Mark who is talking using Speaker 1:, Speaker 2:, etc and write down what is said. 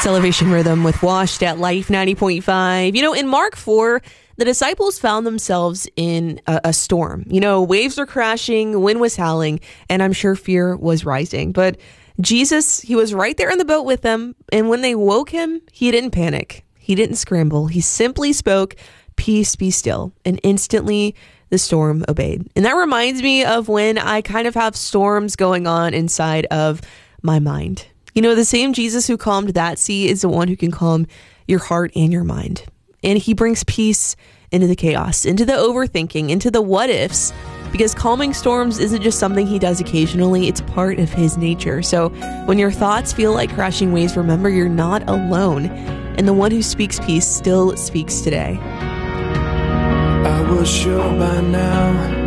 Speaker 1: Elevation Rhythm with Washed at Life 90.5. In Mark 4, the disciples found themselves in a storm. Waves were crashing, wind was howling, and I'm sure fear was rising. But Jesus, he was right there in the boat with them. And when they woke him, he didn't panic. He didn't scramble. He simply spoke, "Peace, be still." And instantly the storm obeyed. And that reminds me of when I kind of have storms going on inside of my mind. The same Jesus who calmed that sea is the one who can calm your heart and your mind. And he brings peace into the chaos, into the overthinking, into the what ifs, because calming storms isn't just something he does occasionally, it's part of his nature. So when your thoughts feel like crashing waves, remember you're not alone. And the one who speaks peace still speaks today.
Speaker 2: I was sure by now